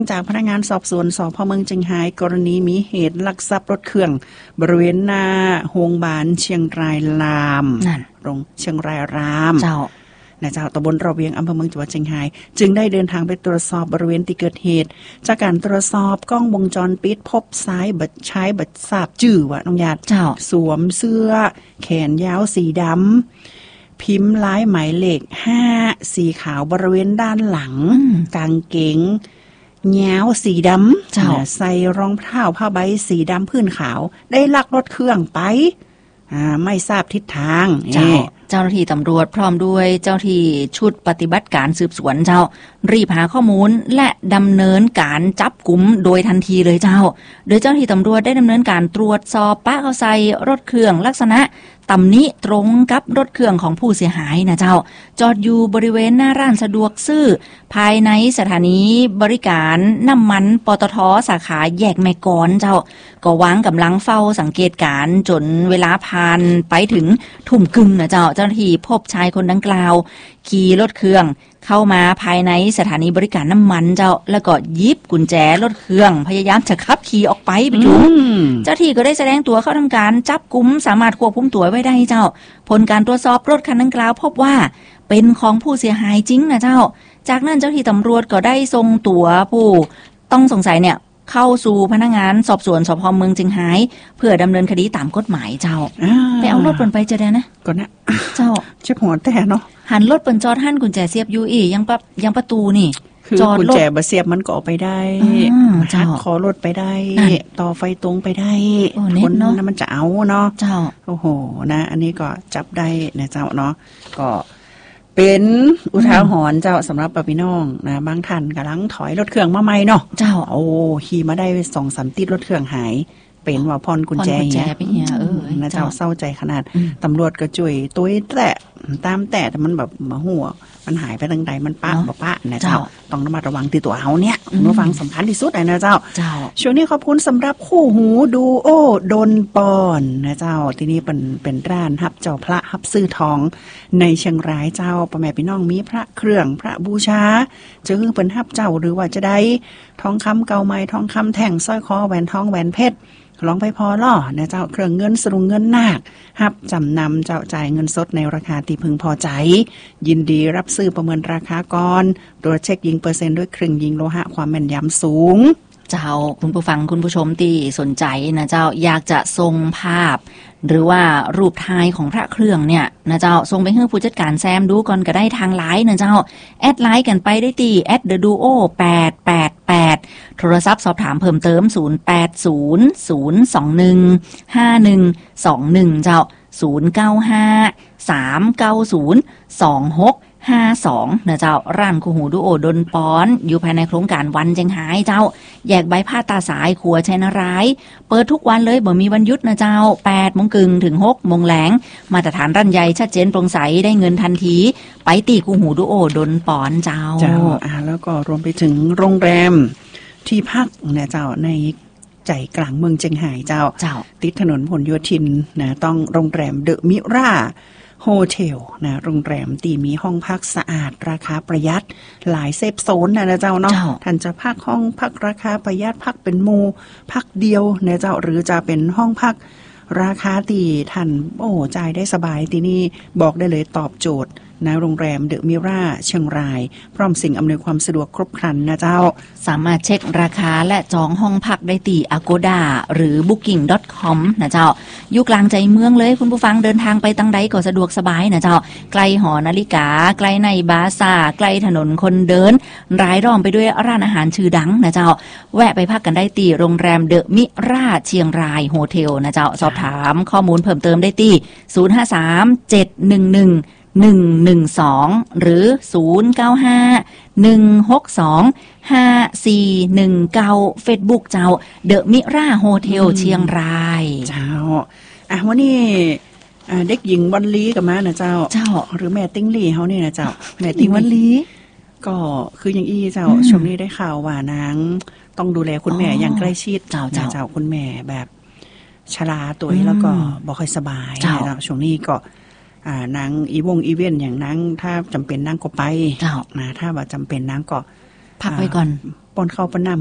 จากพนักงานสอบสวนสพ.เมืองเชียงรายกรณีมีเหตุลักทรัพย์รถเครื่องบริเวณหน้าโรงพยาบาลเชียงรายรามโรงเชียงรายรามเจ้าตำบลระเวียงอำเภอเมืองจังหวัดเชียงรายจึงได้เดินทางไปตรวจสอบบริเวณที่เกิดเหตุจากการตรวจสอบกล้องวงจรปิดพบซ้ายบัดใช้บัดทราบชื่อว่าน้องญาติสวมเสื้อแขนยาวสีดำพิมพ์ลายหมายเลข5สีขาวบริเวณด้านหลังกางเกงแง้วสีดำใส่รองเท้าผ้าใบสีดำพื้นขาวได้ลักรถเครื่องไปไม่ทราบทิศทางเจ้าหน้าที่ตำรวจพร้อมด้วยเจ้าที่ชุดปฏิบัติการสืบสวนรีบหาข้อมูลและดำเนินการจับกุมโดยทันทีเลยโดยเจ้าหน้าที่ตำรวจได้ดำเนินการตรวจสอบป้าเขาใส่รถเครื่องลักษณะตำหนิตรงกับรถเครื่องของผู้เสียหายนะจอดอยู่บริเวณหน้าร้านสะดวกซื้อภายในสถานีบริการน้ำมันปตท.สาขาแยกแม่กลก็วางกำลังเฝ้าสังเกตการจนเวลาผ่านไปถึงทุ่มครึ่งนะเจ้าหน้าที่พบชายคนดังกล่าวขี่รถเครื่องเข้ามาภายในสถานีบริการน้ำมันแล้วก็หยิบกุญแจรถเครื่องพยายามจะขับขี่ออกไปจุเจ้าที่ก็ได้แสดงตัวเข้าทำการจับกุมสามารถควบคุมตัวไว้ได้ผลการตรวจสอบรถคันดังกล่าวพบว่าเป็นของผู้เสียหายจริงนะจากนั้นเจ้าที่ตำรวจก็ได้ส่งตัวผู้ต้องสงสัยเนี่ยเข้าสู่พนักงานสอบสวนสพ.เมืองเชียงรายเพื่อดำเนินคดีตามกฎหมายไปเอารถเปิ้นไปจะได้นะก่อนนะเจ็บหัวแต่เนาะหันรถเปิ้นจอดหันกุญแจเสียบอยู่อียังประตูนี่จอดกุญแจบ่เสียบมันก็ออกไปได้หักคอรถไปได้ต่อไฟตรงไปได้คนนั้นมันจะเอาเนาะโอ้โหนะอันนี้ก็จับได้นะเจ้าเนาะก็เป็นอุทาหรณ์สำหรับพี่น้องนะบางท่านกำลังถอยรถเครื่องมาใหม่เนาะโอ้ขี่มาได้ 2-3 ติดรถเครื่องหายเป็นว่าพรกุญแจเนี่ยนะเศร้าใจขนาดตำรวจก็ช่วยตุ้ยแต่มันแบบมาหัวมันหายไปทางใดมันปะนะเจ้าต้องระมัดระวังที่ตัวเอาเนี่ยผู้ฟังสำคัญที่สุดเลยนะเจ้าช่วงนี้ขอบคุณสำหรับคู่หูดูโอดนปอนนะเจ้าที่นี่เป็นร้านฮับเจ้าพระฮับซื้อทองในเชียงรายเจ้าพ่อแม่พี่น้องมีพระเครื่องพระบูชาจะคือเป็นฮับเจ้าหรือว่าจะได้ทองคำเก่าใหม่ทองคำแท่งสร้อยคอแหวนทองแหวนเพชรลองไปพอล่อนะเจ้าเครื่องเงินสรุงเงินนาคฮับจำนำเจ้าจ่ายเงินสดในราคาที่พึงพอใจยินดีรับซื้อประเมินราคาก่อนตรวจเช็คยิงเปอร์เซ็นต์ด้วยเครื่องยิงโลหะความแม่นยำสูงเจ้าคุณผู้ฟังคุณผู้ชมที่สนใจนะเจ้าอยากจะส่งภาพหรือว่ารูปถ่ายของพระเครื่องเนี่ยนะเจ้าส่งไปให้ผู้จัดการแซมดูก่อนก็ได้ทางไลน์นะเจ้าแอดไลน์กันไปได้ที่ @theduo888 โทรศัพท์สอบถามเพิ่มเติม0800215121เจ้า0953902652นะเจ้าร้านคู่หูดูโอดนปอนอยู่ภายในโครงการวันเชียงรายเจ้าแยกใบผ้าตาสายขัวชัยนารายเปิดทุกวันเลยบ่มีวันหยุดนะเจ้า 8:00 นถึง 6:00 นแลงมาตรฐานรั่นใหญ่ชัดเจนโปร่งใสได้เงินทันทีไปตีคู่หูดูโอดนปอนเจ้าแล้วก็รวมไปถึงโรงแรมที่พักนะเจ้าในใจกลางเมืองเชียงรายเจ้าติดถนนพหลโยธินนะต้องโรงแรมเดอะมิราโฮเทลนะโรงแรมที่มีห้องพักสะอาดราคาประหยัดหลายเซฟโซนนะเจ้าเนาะท่านจะพักห้องพักราคาประหยัดพักเป็นหมู่พักเดียวนะเจ้าหรือจะเป็นห้องพักราคาที่ท่านจ่ายได้สบายที่นี่บอกได้เลยตอบโจทย์นะโรงแรมเดอะมิราเชียงรายพร้อมสิ่งอำนวยความสะดวกครบครันนะเจ้าสามารถเช็คราคาและจองห้องพักได้ที่ Agoda หรือ booking.com นะเจ้าอยู่กลางใจเมืองเลยคุณผู้ฟังเดินทางไปตั้งใดก็สะดวกสบายนะเจ้าใกล้หอนาฬิกาใกล้ในบาซ่าใกล้ถนนคนเดินรายล้อมไปด้วยร้านอาหารชื่อดังนะเจ้าแวะไปพักกันได้ที่โรงแรมเดอะมิราเชียงรายโฮเทลนะเจ้าสอบถามข้อมูลเพิ่มเติมได้ที่053-711-112หรือ0951625419 Facebook เจ้าเดอะมิราโฮเทลเชียงรายเจ้าวันนี้เด็กหญิงวันลีกับมานะเจ้าหรือแม่ติ้งลี่เขาเนี่ยนะเจ้าแม่ติ้งวันลีก็คืออย่างอี้เจ้าช่วงนี้ได้ข่าวว่านางต้องดูแลคุณแม่อย่างใกล้ชิดเจ้าคุณแม่แบบชราตัวแล้วก็บ่ค่อยสบายเจ้าช่วงนี้ก็นางอีเวนต์อย่างนางถ้าจำเป็นนางก็ไปนะถ้าว่าจำเป็นนางก็พักไว้ก่อนปอนเข้าปนน้ำ